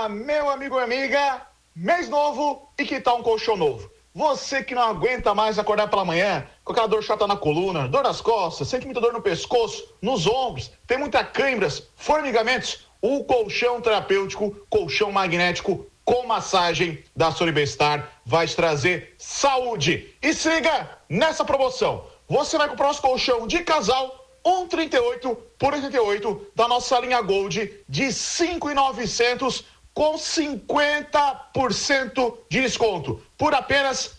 Olá, meu amigo e amiga, mês novo e que tal um colchão novo? Você que não aguenta mais acordar pela manhã com aquela dor chata na coluna, dor nas costas, sente muita dor no pescoço, nos ombros, tem muita câimbras, formigamentos, o colchão terapêutico, colchão magnético com massagem da Solibestar vai te trazer saúde. E siga nessa promoção, você vai comprar nosso colchão de casal 1,38 por 88 da nossa linha Gold de 5.900 com 50% de desconto por apenas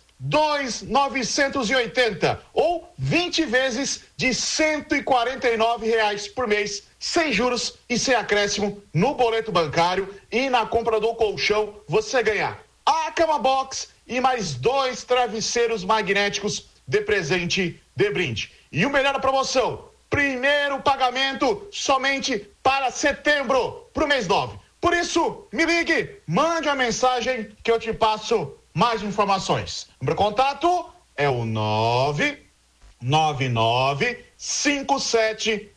2.980 ou 20 vezes de R$149 por mês, sem juros e sem acréscimo no boleto bancário. E na compra do colchão você ganha a cama box e mais 2 travesseiros magnéticos de presente de brinde. E o melhor da promoção, primeiro pagamento somente para setembro, para o mês 9. Por isso, me ligue, mande uma mensagem que eu te passo mais informações. O meu contato é o 999574092.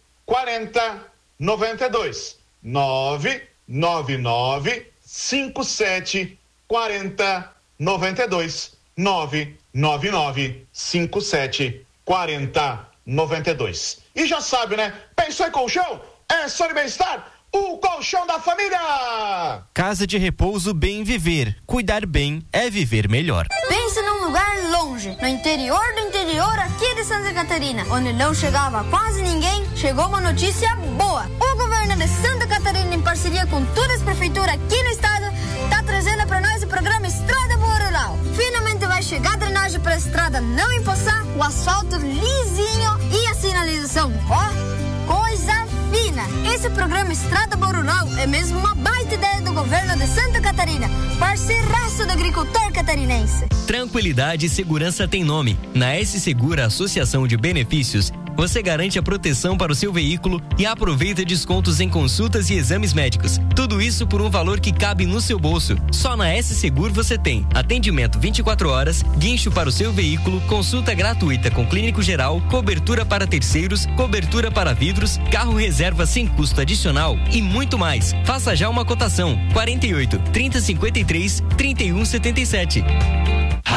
999574092. 999574092. E já sabe, né? Pensou em colchão? É Solibestar, o colchão da família! Casa de Repouso Bem Viver. Cuidar bem é viver melhor. Pense num lugar longe, no interior do interior aqui de Santa Catarina, onde não chegava quase ninguém. Chegou uma notícia boa. O governo de Santa Catarina, em parceria com todas as prefeituras aqui no estado, está trazendo para nós o programa Estrada Boa Rural. Finalmente vai chegar a drenagem para a estrada não empoçar, o asfalto lisinho e a sinalização, ó, coisa fina. Esse programa Estrada Boa Rural é mesmo uma baita ideia do governo de Santa Catarina, parceiraço do agricultor catarinense. Tranquilidade e segurança tem nome. Na S Segura Associação de Benefícios, você garante a proteção para o seu veículo e aproveita descontos em consultas e exames médicos. Tudo isso por um valor que cabe no seu bolso. Só na S Seguro você tem atendimento 24 horas, guincho para o seu veículo, consulta gratuita com clínico geral, cobertura para terceiros, cobertura para vidros, carro reserva sem custo adicional e muito mais. Faça já uma cotação. 48 3053 3177.